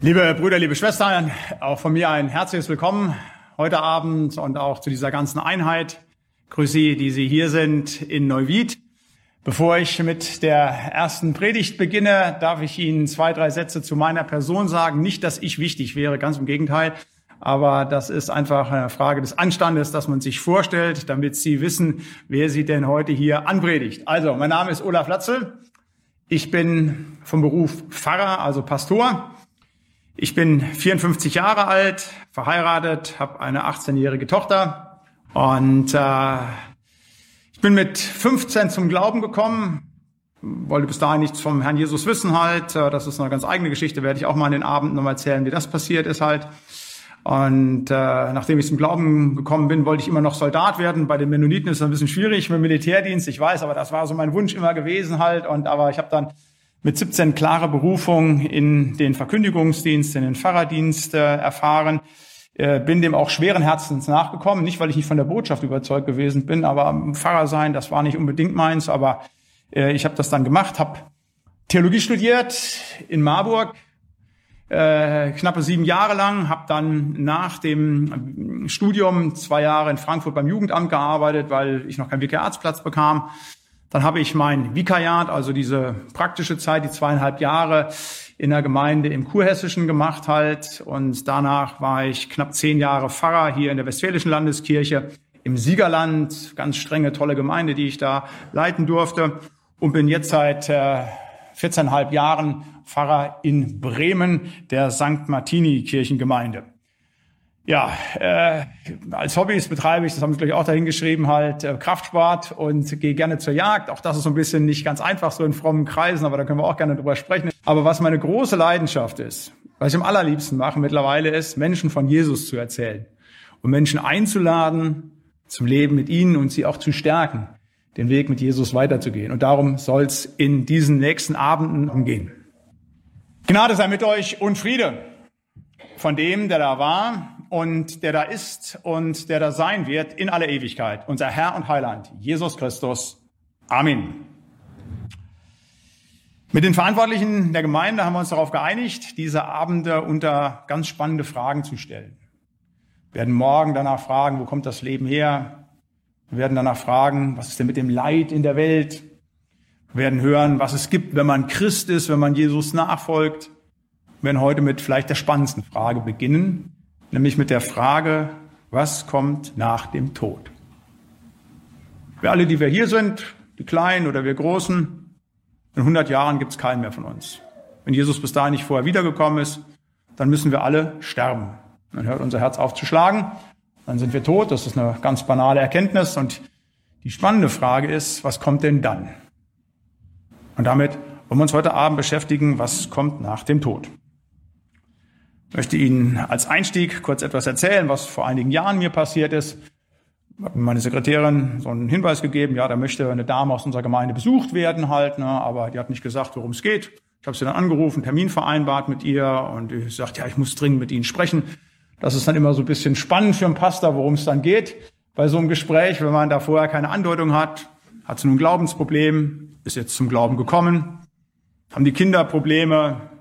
Liebe Brüder, liebe Schwestern, auch von mir ein herzliches Willkommen heute Abend und auch zu dieser ganzen Einheit. Grüße Sie, die Sie hier sind in Neuwied. Bevor ich mit der ersten Predigt beginne, darf ich Ihnen 2, 3 Sätze zu meiner Person sagen. Nicht, dass ich wichtig wäre, ganz im Gegenteil. Aber das ist einfach eine Frage des Anstandes, dass man sich vorstellt, damit Sie wissen, wer Sie denn heute hier anpredigt. Also, mein Name ist Olaf Latzel. Ich bin vom Beruf Pfarrer, also Pastor. Ich bin 54 Jahre alt, verheiratet, habe eine 18-jährige Tochter und ich bin mit 15 zum Glauben gekommen, wollte bis dahin nichts vom Herrn Jesus wissen halt. Das ist eine ganz eigene Geschichte, werde ich auch mal an den Abend noch mal erzählen, wie das passiert ist halt. Und nachdem ich zum Glauben gekommen bin, wollte ich immer noch Soldat werden. Bei den Mennoniten ist es ein bisschen schwierig mit Militärdienst, ich weiß, aber das war so mein Wunsch immer gewesen halt. Aber ich habe dann mit 17 klare Berufung in den Verkündigungsdienst, in den Pfarrerdienst erfahren. Bin dem auch schweren Herzens nachgekommen. Nicht, weil ich nicht von der Botschaft überzeugt gewesen bin, aber Pfarrer sein, das war nicht unbedingt meins. Aber ich habe das dann gemacht, habe Theologie studiert in Marburg, knappe 7 Jahre lang, habe dann nach dem Studium 2 Jahre in Frankfurt beim Jugendamt gearbeitet, weil ich noch keinen Vikariatsplatz bekam. Dann habe ich mein Vikariat, also diese praktische Zeit, die 2,5 Jahre in der Gemeinde im Kurhessischen gemacht halt. Und danach war ich knapp 10 Jahre Pfarrer hier in der Westfälischen Landeskirche im Siegerland. Ganz strenge, tolle Gemeinde, die ich da leiten durfte. Und bin jetzt seit 14,5 Jahren Pfarrer in Bremen, der St. Martini-Kirchengemeinde. Ja, als Hobbys betreibe ich, das haben Sie gleich auch dahin geschrieben, halt Kraftsport und gehe gerne zur Jagd. Auch das ist so ein bisschen nicht ganz einfach so in frommen Kreisen, aber da können wir auch gerne drüber sprechen. Aber was meine große Leidenschaft ist, was ich am allerliebsten mache mittlerweile, ist, Menschen von Jesus zu erzählen und Menschen einzuladen zum Leben mit ihnen und sie auch zu stärken, den Weg mit Jesus weiterzugehen. Und darum soll es in diesen nächsten Abenden umgehen. Gnade sei mit euch und Friede von dem, der da war und der da ist und der da sein wird in alle Ewigkeit. Unser Herr und Heiland, Jesus Christus. Amen. Mit den Verantwortlichen der Gemeinde haben wir uns darauf geeinigt, diese Abende unter ganz spannende Fragen zu stellen. Wir werden morgen danach fragen, wo kommt das Leben her? Wir werden danach fragen, was ist denn mit dem Leid in der Welt? Wir werden hören, was es gibt, wenn man Christ ist, wenn man Jesus nachfolgt. Wir werden heute mit vielleicht der spannendsten Frage beginnen, nämlich mit der Frage, was kommt nach dem Tod? Wir alle, die wir hier sind, die Kleinen oder wir Großen, in 100 Jahren gibt es keinen mehr von uns. Wenn Jesus bis dahin nicht vorher wiedergekommen ist, dann müssen wir alle sterben. Dann hört unser Herz auf zu schlagen, dann sind wir tot. Das ist eine ganz banale Erkenntnis. Und die spannende Frage ist, was kommt denn dann? Und damit wollen wir uns heute Abend beschäftigen, was kommt nach dem Tod. Ich möchte Ihnen als Einstieg kurz etwas erzählen, was vor einigen Jahren mir passiert ist. Ich habe meine Sekretärin so einen Hinweis gegeben, ja, da möchte eine Dame aus unserer Gemeinde besucht werden halt, ne, aber die hat nicht gesagt, worum es geht. Ich habe sie dann angerufen, Termin vereinbart mit ihr und ich sagte, ja, ich muss dringend mit Ihnen sprechen. Das ist dann immer so ein bisschen spannend für einen Pastor, worum es dann geht. Bei so einem Gespräch, wenn man da vorher keine Andeutung hat sie nun ein Glaubensproblem, ist jetzt zum Glauben gekommen, haben die Kinder Probleme,